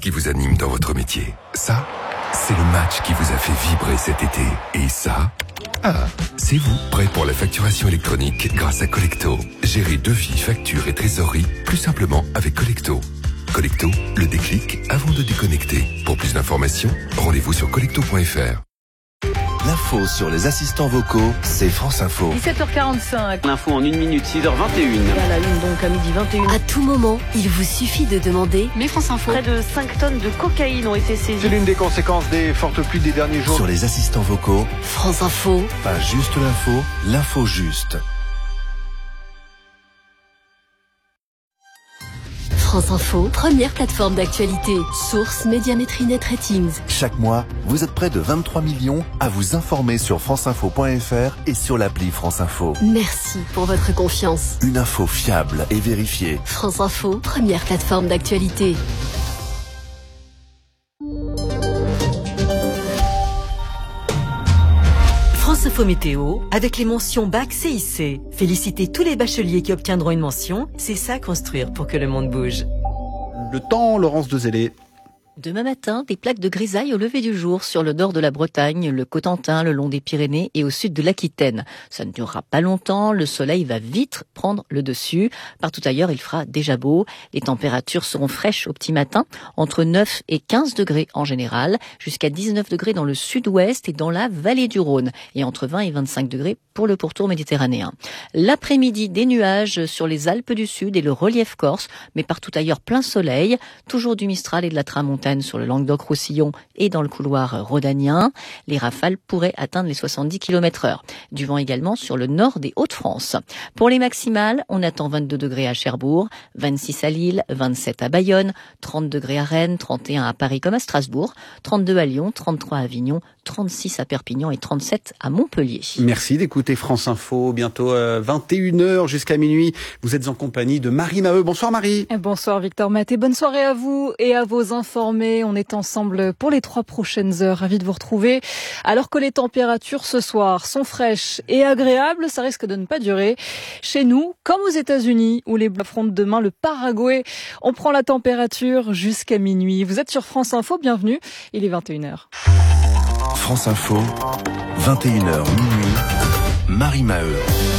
qui vous anime dans votre métier. Ça, c'est le match qui vous a fait vibrer cet été. Et ça, c'est vous, prêt pour la facturation électronique grâce à Collecto. Gérez devis, factures et trésorerie plus simplement avec Collecto. Collecto, le déclic avant de déconnecter. Pour plus d'informations, rendez-vous sur collecto.fr. L'info sur les assistants vocaux, c'est France Info. 17h45. L'info en 1 minute, 6h21. Et à la une donc à midi 21. À tout moment, il vous suffit de demander. Mais France Info. Près de 5 tonnes de cocaïne ont été saisies. C'est l'une des conséquences des fortes pluies des derniers jours. Sur les assistants vocaux, France Info. Pas juste l'info, l'info juste. France Info, première plateforme d'actualité. Source Médiamétrie Net Ratings. Chaque mois, vous êtes près de 23 millions à vous informer sur franceinfo.fr et sur l'appli France Info. Merci pour votre confiance. Une info fiable et vérifiée. France Info, première plateforme d'actualité. France Info Météo, avec les mentions Bac CIC. Félicitez tous les bacheliers qui obtiendront une mention. C'est ça construire pour que le monde bouge. Le temps, Laurence Dezellé. Demain matin, des plaques de grisaille au lever du jour sur le nord de la Bretagne, le Cotentin, le long des Pyrénées et au sud de l'Aquitaine. Ça ne durera pas longtemps, le soleil va vite prendre le dessus. Partout ailleurs, il fera déjà beau. Les températures seront fraîches au petit matin, entre 9 et 15 degrés en général, jusqu'à 19 degrés dans le sud-ouest et dans la vallée du Rhône, et entre 20 et 25 degrés pour le pourtour méditerranéen. L'après-midi, des nuages sur les Alpes du Sud et le relief corse, mais partout ailleurs plein soleil, toujours du Mistral et de la tramontane sur le Languedoc-Roussillon et dans le couloir rhodanien. Les rafales pourraient atteindre les 70 km/h. Du vent également sur le nord des Hauts-de-France. Pour les maximales, on attend 22 degrés à Cherbourg, 26 à Lille, 27 à Bayonne, 30 degrés à Rennes, 31 à Paris comme à Strasbourg, 32 à Lyon, 33 à Avignon, 36 à Perpignan et 37 à Montpellier. Merci d'écouter France Info. Bientôt 21h jusqu'à minuit. Vous êtes en compagnie de Marie Maheu. Bonsoir Marie. Bonsoir Victor Maté. Bonne soirée à vous et à vos informés. On est ensemble pour les 3 prochaines heures. Ravi de vous retrouver. Alors que les températures ce soir sont fraîches et agréables, ça risque de ne pas durer. Chez nous, comme aux États-Unis, où les Bleus affrontent demain le Paraguay, on prend la température jusqu'à minuit. Vous êtes sur France Info, bienvenue. Il est 21h. France Info, 21h minuit, Marie Maheu.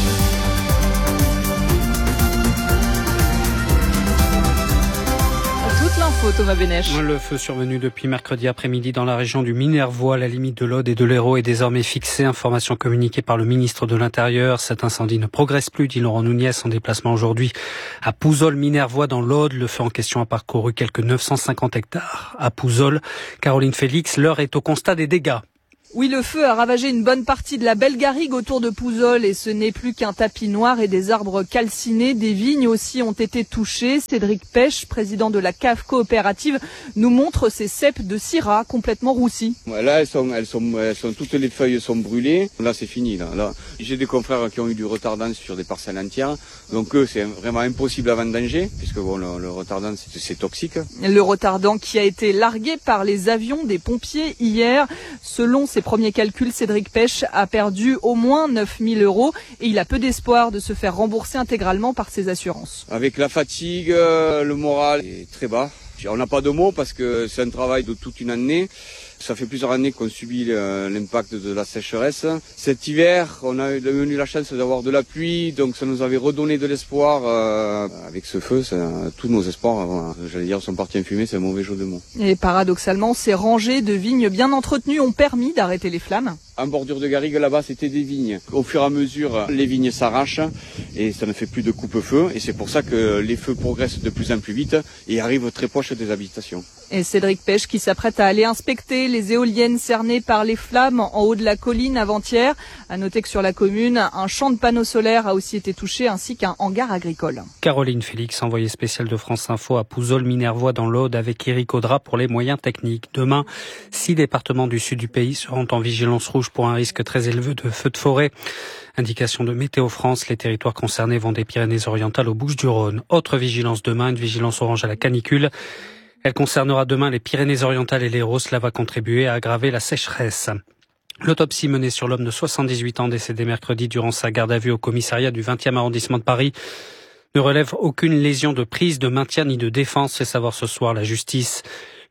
Toute l'info, Thomas Bénèche. Le feu survenu depuis mercredi après-midi dans la région du Minervois, à la limite de l'Aude et de l'Hérault, est désormais fixé. Information communiquée par le ministre de l'Intérieur. Cet incendie ne progresse plus, dit Laurent Nunez, en déplacement aujourd'hui à Pouzol-Minervois dans l'Aude. Le feu en question a parcouru quelques 950 hectares. À Pouzol, Caroline Félix, l'heure est au constat des dégâts. Oui, le feu a ravagé une bonne partie de la belle garrigue autour de Pouzol et ce n'est plus qu'un tapis noir et des arbres calcinés. Des vignes aussi ont été touchées. Cédric Pêche, président de la cave coopérative, nous montre ces ceps de syrah complètement roussis. Là, elles sont toutes les feuilles sont brûlées. Là, c'est fini. Là, j'ai des confrères qui ont eu du retardant sur des parcelles entières. Donc eux, c'est vraiment impossible à vendanger puisque bon, le retardant, c'est toxique. Le retardant qui a été largué par les avions des pompiers hier. Selon ses premiers calculs, Cédric Pêche a perdu au moins 9 000 € et il a peu d'espoir de se faire rembourser intégralement par ses assurances. Avec la fatigue, le moral est très bas. On n'a pas de mots parce que c'est un travail de toute une année. Ça fait plusieurs années qu'on subit l'impact de la sécheresse. Cet hiver, on a eu la chance d'avoir de la pluie, donc ça nous avait redonné de l'espoir. Avec ce feu, tous nos espoirs, j'allais dire, sont partis en fumée, c'est un mauvais jeu de mots. Et paradoxalement, ces rangées de vignes bien entretenues ont permis d'arrêter les flammes. En bordure de garrigue, là-bas, c'était des vignes. Au fur et à mesure, les vignes s'arrachent et ça ne fait plus de coupe-feu. Et c'est pour ça que les feux progressent de plus en plus vite et arrivent très proches des habitations. Et Cédric Pêche qui s'apprête à aller inspecter les éoliennes cernées par les flammes en haut de la colline avant-hier. À noter que sur la commune, un champ de panneaux solaires a aussi été touché ainsi qu'un hangar agricole. Caroline Félix, envoyée spéciale de France Info à Pouzol-Minervois dans l'Aude avec Éric Audra pour les moyens techniques. Demain, 6 départements du sud du pays seront en vigilance rouge pour un risque très élevé de feux de forêt. Indication de Météo France, les territoires concernés vont des Pyrénées-Orientales aux Bouches-du-Rhône. Autre vigilance demain, une vigilance orange à la canicule. Elle concernera demain les Pyrénées-Orientales et l'Hérault. Cela va contribuer à aggraver la sécheresse. L'autopsie menée sur l'homme de 78 ans décédé mercredi durant sa garde à vue au commissariat du 20e arrondissement de Paris ne relève aucune lésion de prise, de maintien ni de défense, fait savoir ce soir la justice.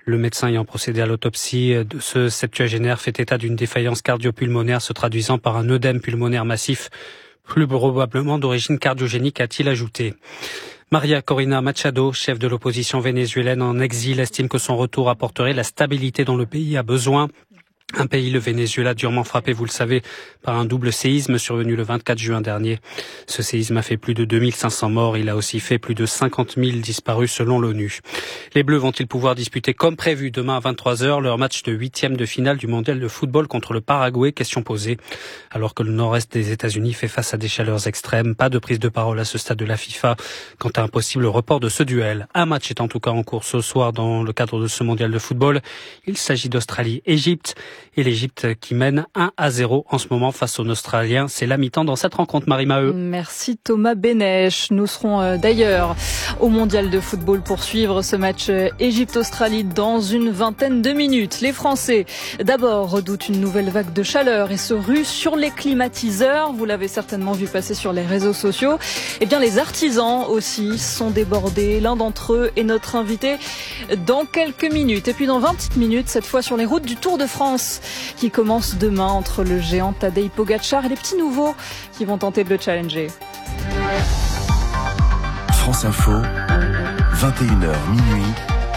Le médecin ayant procédé à l'autopsie de ce septuagénaire fait état d'une défaillance cardio-pulmonaire se traduisant par un œdème pulmonaire massif, plus probablement d'origine cardiogénique, a-t-il ajouté. Maria Corina Machado, chef de l'opposition vénézuélienne en exil, estime que son retour apporterait la stabilité dont le pays a besoin. Un pays, le Venezuela, durement frappé, vous le savez, par un double séisme survenu le 24 juin dernier. Ce séisme a fait plus de 2500 morts. Il a aussi fait plus de 50 000 disparus selon l'ONU. Les Bleus vont-ils pouvoir disputer comme prévu demain à 23h leur match de 8e de finale du mondial de football contre le Paraguay? Question posée. Alors que le nord-est des États-Unis fait face à des chaleurs extrêmes, pas de prise de parole à ce stade de la FIFA quant à un possible report de ce duel. Un match est en tout cas en cours ce soir dans le cadre de ce mondial de football. Il s'agit d'Australie-Égypte. Et l'Égypte qui mène 1-0 en ce moment face aux Australiens. C'est la mi-temps dans cette rencontre, Marie Maheu. Merci Thomas Benech. Nous serons d'ailleurs au mondial de football pour suivre ce match Égypte-Australie dans une vingtaine de minutes. Les Français, d'abord, redoutent une nouvelle vague de chaleur et se ruent sur les climatiseurs. Vous l'avez certainement vu passer sur les réseaux sociaux. Eh bien, les artisans aussi sont débordés. L'un d'entre eux est notre invité dans quelques minutes. Et puis dans 20 minutes, cette fois sur les routes du Tour de France qui commence demain entre le géant Tadej Pogačar et les petits nouveaux qui vont tenter de le challenger. France Info, 21h minuit.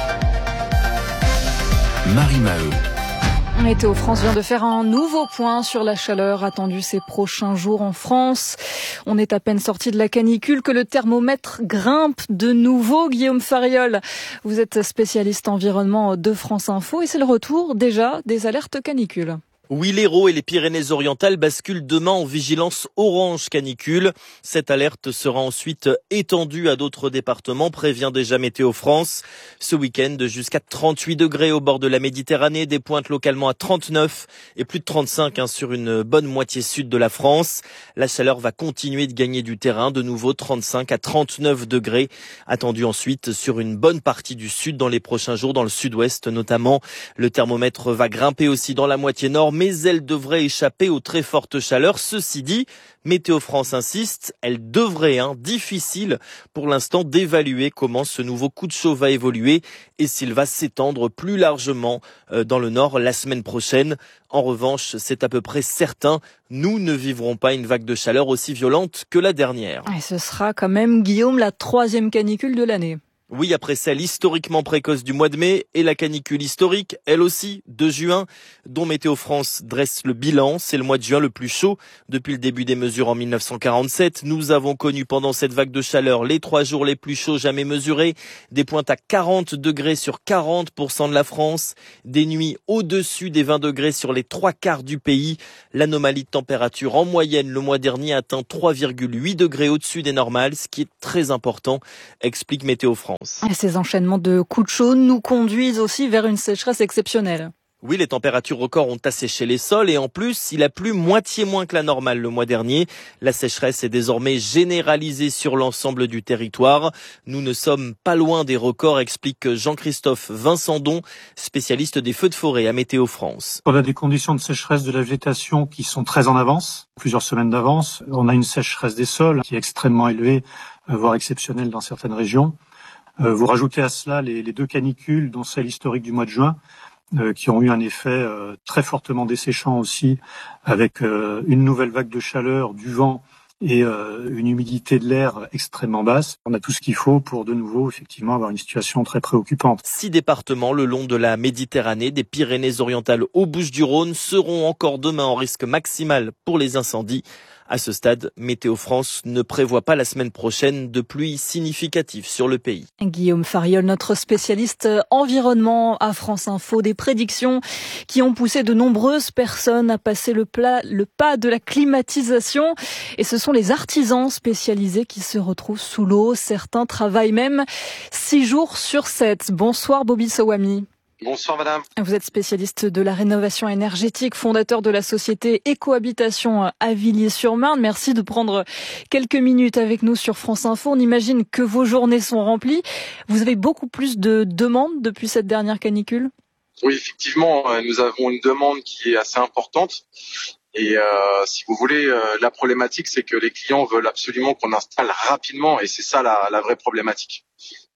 Marie Maheu. Météo France vient de faire un nouveau point sur la chaleur attendue ces prochains jours en France. On est à peine sorti de la canicule que le thermomètre grimpe de nouveau. Guillaume Fariol, vous êtes spécialiste environnement de France Info et c'est le retour déjà des alertes canicules. Oui, l'Hérault et les Pyrénées-Orientales basculent demain en vigilance orange canicule. Cette alerte sera ensuite étendue à d'autres départements, prévient déjà Météo France. Ce week-end, jusqu'à 38 degrés au bord de la Méditerranée, des pointes localement à 39 et plus de 35 sur une bonne moitié sud de la France. La chaleur va continuer de gagner du terrain, de nouveau 35 à 39 degrés. Attendu ensuite sur une bonne partie du sud dans les prochains jours, dans le sud-ouest notamment. Le thermomètre va grimper aussi dans la moitié nord, mais elle devrait échapper aux très fortes chaleurs. Ceci dit, Météo France insiste, elle devrait, difficile pour l'instant d'évaluer comment ce nouveau coup de chaud va évoluer et s'il va s'étendre plus largement dans le nord la semaine prochaine. En revanche, c'est à peu près certain, nous ne vivrons pas une vague de chaleur aussi violente que la dernière. Et ce sera quand même, Guillaume, la 3e canicule de l'année. Oui, après celle historiquement précoce du mois de mai et la canicule historique, elle aussi, de juin, dont Météo France dresse le bilan. C'est le mois de juin le plus chaud depuis le début des mesures en 1947. Nous avons connu pendant cette vague de chaleur les 3 jours les plus chauds jamais mesurés, des pointes à 40 degrés sur 40% de la France, des nuits au-dessus des 20 degrés sur les 3/4 du pays. L'anomalie de température en moyenne le mois dernier atteint 3,8 degrés au-dessus des normales, ce qui est très important, explique Météo France. Et ces enchaînements de coups de chaud nous conduisent aussi vers une sécheresse exceptionnelle. Oui, les températures records ont asséché les sols et en plus, il a plu moitié moins que la normale le mois dernier. La sécheresse est désormais généralisée sur l'ensemble du territoire. Nous ne sommes pas loin des records, explique Jean-Christophe Vincendon, spécialiste des feux de forêt à Météo France. On a des conditions de sécheresse de la végétation qui sont très en avance, plusieurs semaines d'avance. On a une sécheresse des sols qui est extrêmement élevée, voire exceptionnelle dans certaines régions. Vous rajoutez à cela les 2 canicules, dont celle historique du mois de juin, qui ont eu un effet très fortement desséchant aussi, avec une nouvelle vague de chaleur, du vent et une humidité de l'air extrêmement basse. On a tout ce qu'il faut pour de nouveau effectivement avoir une situation très préoccupante. 6 départements le long de la Méditerranée, des Pyrénées-Orientales aux Bouches-du-Rhône, seront encore demain en risque maximal pour les incendies. À ce stade, Météo France ne prévoit pas la semaine prochaine de pluies significatives sur le pays. Guillaume Fariol, notre spécialiste environnement à France Info, des prédictions qui ont poussé de nombreuses personnes à passer le pas de la climatisation. Et ce sont les artisans spécialisés qui se retrouvent sous l'eau. Certains travaillent même 6 jours sur 7. Bonsoir Bobby Sawami. Bonsoir madame. Vous êtes spécialiste de la rénovation énergétique, fondateur de la société Écohabitation à Villiers-sur-Marne. Merci de prendre quelques minutes avec nous sur France Info. On imagine que vos journées sont remplies. Vous avez beaucoup plus de demandes depuis cette dernière canicule ? Oui, effectivement, nous avons une demande qui est assez importante. Et si vous voulez, la problématique, c'est que les clients veulent absolument qu'on installe rapidement et c'est ça la vraie problématique.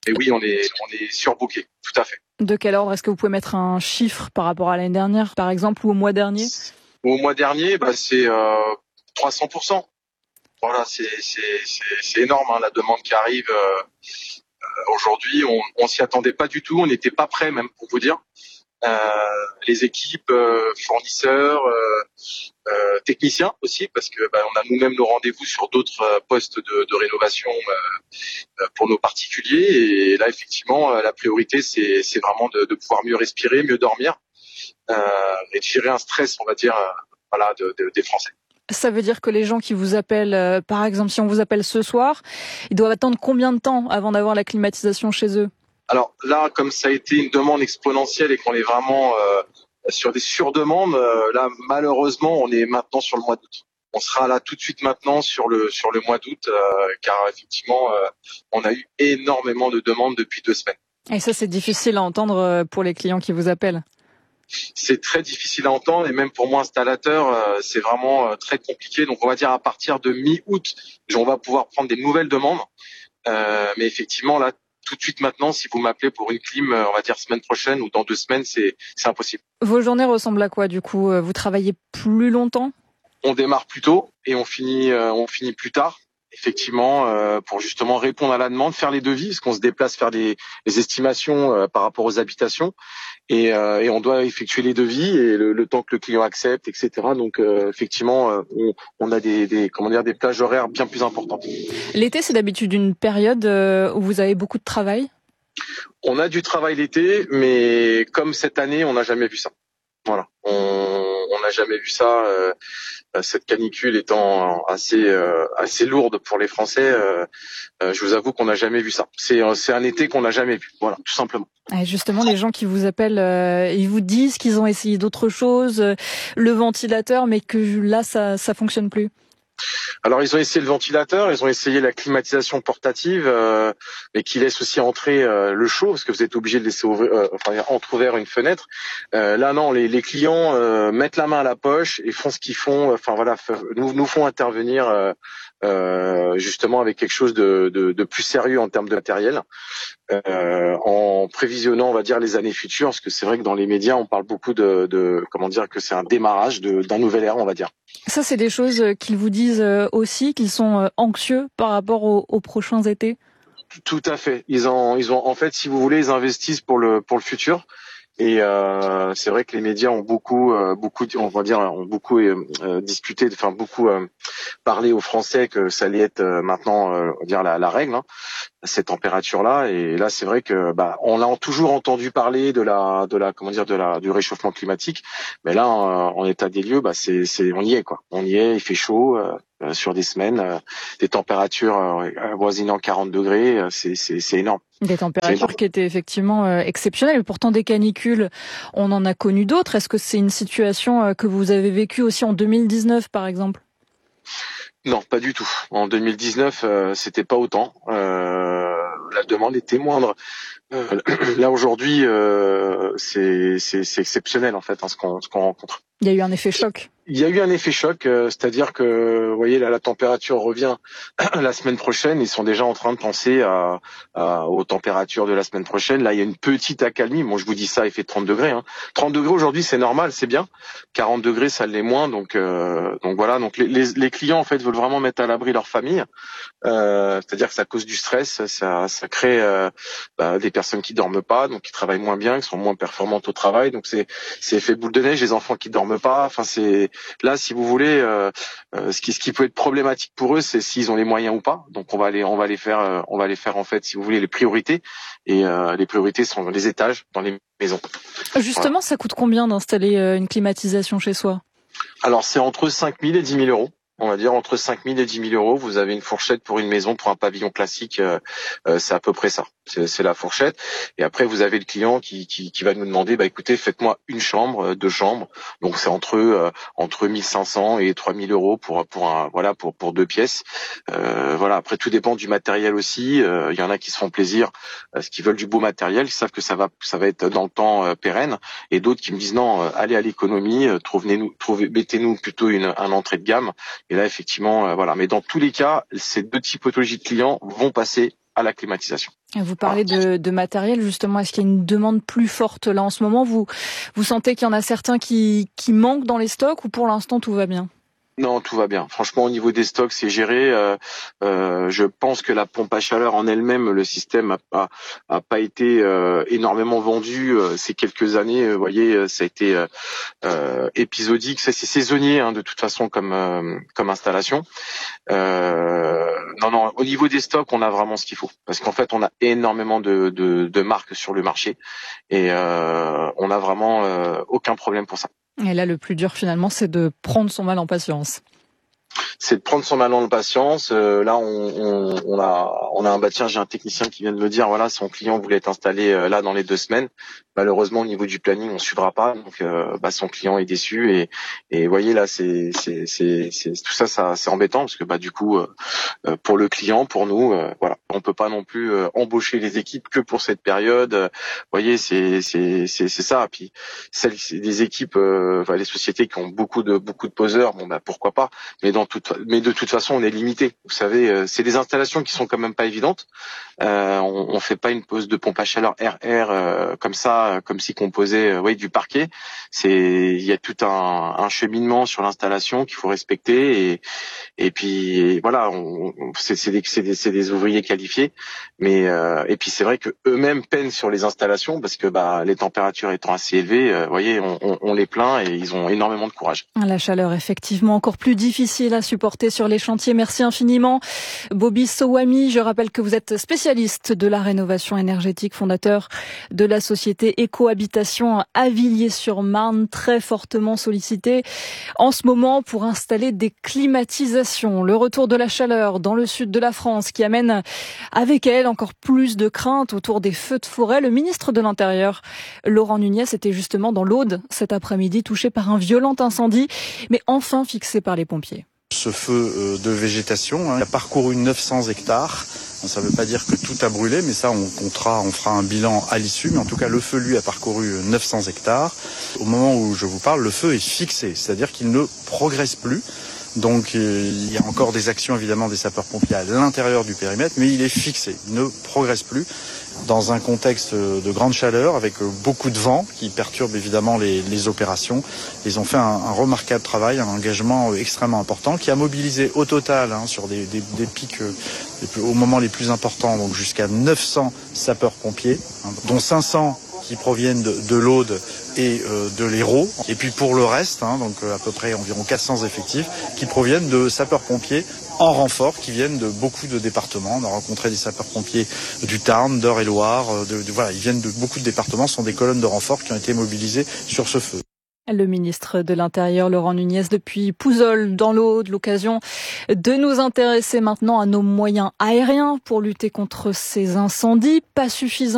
Mais oui, on est surbooké, tout à fait. De quel ordre? Est-ce que vous pouvez mettre un chiffre par rapport à l'année dernière, par exemple, ou au mois dernier? Au mois dernier, c'est 300%. Voilà, c'est énorme, hein, la demande qui arrive. Aujourd'hui, on s'y attendait pas du tout, on n'était pas prêt même pour vous dire. Les équipes, fournisseurs, techniciens aussi, parce que on a nous-mêmes nos rendez-vous sur d'autres postes de rénovation pour nos particuliers. Et là, effectivement, la priorité, c'est vraiment de pouvoir mieux respirer, mieux dormir et de gérer un stress, on va dire, des Français. Ça veut dire que les gens qui vous appellent, par exemple, si on vous appelle ce soir, ils doivent attendre combien de temps avant d'avoir la climatisation chez eux? Alors là, comme ça a été une demande exponentielle et qu'on est vraiment sur des surdemandes, là malheureusement, on est maintenant sur le mois d'août. On sera là tout de suite maintenant sur le mois d'août, car effectivement, on a eu énormément de demandes depuis 2 semaines. Et ça, c'est difficile à entendre pour les clients qui vous appellent. C'est très difficile à entendre et même pour moi installateur, c'est vraiment très compliqué. Donc on va dire à partir de mi-août, on va pouvoir prendre des nouvelles demandes. Mais effectivement là, tout de suite maintenant, si vous m'appelez pour une clim, on va dire semaine prochaine ou dans 2 semaines, c'est impossible. Vos journées ressemblent à quoi du coup? Vous travaillez plus longtemps? On démarre plus tôt et on finit plus tard. Effectivement, pour justement répondre à la demande, faire les devis, parce qu'on se déplace faire les estimations par rapport aux habitations, et on doit effectuer les devis et le temps que le client accepte, etc. Donc effectivement, on a des plages horaires bien plus importantes. L'été, c'est d'habitude une période où vous avez beaucoup de travail? On a du travail l'été, mais comme cette année, on n'a jamais vu ça. Voilà, on n'a jamais vu ça. Cette canicule étant assez lourde pour les Français, je vous avoue qu'on n'a jamais vu ça. C'est un été qu'on n'a jamais vu, voilà, tout simplement. Et justement, les gens qui vous appellent, ils vous disent qu'ils ont essayé d'autres choses, le ventilateur, mais que là, ça fonctionne plus. Alors ils ont essayé le ventilateur, ils ont essayé la climatisation portative, mais qui laisse aussi entrer le chaud, parce que vous êtes obligé de laisser entrouvert une fenêtre. Là non, les clients mettent la main à la poche et font ce qu'ils font. Enfin voilà, nous font intervenir justement avec quelque chose de plus sérieux en termes de matériel, en prévisionnant, on va dire, les années futures, parce que c'est vrai que dans les médias, on parle beaucoup de comment dire, que c'est un démarrage d'un nouvel ère, on va dire. Ça, c'est des choses qu'ils vous disent aussi, qu'ils sont anxieux par rapport aux prochains étés? Tout à fait. Ils ont en fait, si vous voulez, ils investissent pour le futur. Et c'est vrai que les médias ont beaucoup discuté, enfin beaucoup parlé aux Français que ça allait être maintenant, on va dire la règle, hein, cette température-là. Et là, c'est vrai que on a toujours entendu parler du réchauffement climatique, mais là, en état des lieux, on y est quoi. On y est, il fait chaud. Sur des semaines, des températures avoisinant 40 degrés, c'est énorme. Des températures qui étaient effectivement exceptionnelles. Pourtant, des canicules, on en a connu d'autres. Est-ce que c'est une situation que vous avez vécue aussi en 2019, par exemple? Non, pas du tout. En 2019, c'était pas autant. La demande était moindre. Là aujourd'hui, c'est exceptionnel en fait, ce qu'on rencontre. Il y a eu un effet choc. Il y a eu un effet choc, c'est-à-dire que, vous voyez, là, la température revient la semaine prochaine. Ils sont déjà en train de penser aux températures de la semaine prochaine. Là, il y a une petite accalmie. Bon, je vous dis ça, il fait 30 degrés. Hein. 30 degrés aujourd'hui, c'est normal, c'est bien. 40 degrés, ça l'est moins. Donc voilà. Donc les clients, en fait, veulent vraiment mettre à l'abri leur famille. C'est-à-dire que ça cause du stress, ça crée des personnes qui dorment pas, donc qui travaillent moins bien, qui sont moins performantes au travail. Donc c'est effet boule de neige. Les enfants qui dorment pas. Enfin, c'est là, si vous voulez, ce qui peut être problématique pour eux, c'est s'ils ont les moyens ou pas. Donc on va les faire en fait, si vous voulez, les priorités. Et les priorités sont dans les étages, dans les maisons. Justement, voilà. Ça coûte combien d'installer une climatisation chez soi? Alors c'est entre 5 000 et 10 000 euros. On va dire entre 5 000 et 10 000 euros. Vous avez une fourchette pour une maison, pour un pavillon classique, c'est à peu près ça. C'est la fourchette. Et après, vous avez le client qui va nous demander, écoutez, faites-moi une chambre, 2 chambres. Donc c'est entre 1 500 et 3 000 euros pour 2 pièces. Voilà. Après, tout dépend du matériel aussi. Il y en a qui se font plaisir, qui veulent du beau matériel, qui savent que ça va être dans le temps pérenne, et d'autres qui me disent non, allez à l'économie, mettez-nous plutôt un entrée de gamme. Et là, effectivement, voilà. Mais dans tous les cas, ces 2 typologies de clients vont passer à la climatisation. Vous parlez de matériel, justement. Est-ce qu'il y a une demande plus forte là en ce moment? Vous sentez qu'il y en a certains qui manquent dans les stocks, ou pour l'instant tout va bien? Non, tout va bien. Franchement, au niveau des stocks, c'est géré. Je pense que la pompe à chaleur en elle-même, le système a pas été énormément vendu ces quelques années. Vous voyez, ça a été épisodique. Ça, c'est saisonnier de toute façon comme installation. Non. Au niveau des stocks, on a vraiment ce qu'il faut, parce qu'en fait, on a énormément de marques sur le marché et on a vraiment aucun problème pour ça. Et là, le plus dur finalement, c'est de prendre son mal en patience. C'est de prendre son mal en patience. Là, on a un j'ai un technicien qui vient de me dire, voilà, son client voulait être installé là dans les 2 semaines. Malheureusement, au niveau du planning, on suivra pas, donc son client est déçu et vous voyez là, c'est tout ça, c'est embêtant parce que du coup, pour le client, pour nous, voilà, on peut pas non plus embaucher les équipes que pour cette période. Vous voyez, c'est ça. Puis des équipes, les sociétés qui ont beaucoup de poseurs, pourquoi pas, mais de toute façon, on est limité. Vous savez, c'est des installations qui sont quand même pas évidentes. On fait pas une pose de pompe à chaleur RR comme ça, comme si qu'on posait du parquet. Il y a tout un cheminement sur l'installation qu'il faut respecter et puis voilà, c'est des ouvriers qualifiés, mais et puis c'est vrai que eux-mêmes peinent sur les installations parce que les températures étant assez élevées, vous voyez, on les plaint et ils ont énormément de courage. La chaleur effectivement encore plus difficile à supporter sur les chantiers. Merci infiniment Bobby Sowami. Je rappelle que vous êtes spécialiste de la rénovation énergétique, fondateur de la société Écohabitation à Villiers-sur-Marne, très fortement sollicité en ce moment pour installer des climatisations. Le retour de la chaleur dans le sud de la France qui amène avec elle encore plus de craintes autour des feux de forêt. Le ministre de l'Intérieur, Laurent Nunez, était justement dans l'Aude cet après-midi, touché par un violent incendie, mais enfin fixé par les pompiers. Ce feu de végétation a parcouru 900 hectares. Ça ne veut pas dire que tout a brûlé, mais ça on fera un bilan à l'issue. Mais en tout cas, le feu, lui, a parcouru 900 hectares. Au moment où je vous parle, le feu est fixé, c'est-à-dire qu'il ne progresse plus. Donc il y a encore des actions évidemment des sapeurs-pompiers à l'intérieur du périmètre, mais il est fixé, il ne progresse plus dans un contexte de grande chaleur avec beaucoup de vent qui perturbe évidemment les opérations. Ils ont fait un remarquable travail, un engagement extrêmement important qui a mobilisé au total sur des pics au moment les plus importants, donc jusqu'à 900 sapeurs-pompiers, dont 500 qui proviennent de l'Aude et de l'Hérault. Et puis pour le reste, donc à peu près environ 400 effectifs qui proviennent de sapeurs-pompiers en renfort, qui viennent de beaucoup de départements. On a rencontré des sapeurs-pompiers du Tarn, d'Eure-et-Loire, ils viennent de beaucoup de départements. Ce sont des colonnes de renfort qui ont été mobilisées sur ce feu. Le ministre de l'Intérieur, Laurent Nunez, depuis Pouzol, dans l'Aude, l'occasion de nous intéresser maintenant à nos moyens aériens pour lutter contre ces incendies. Pas suffisant.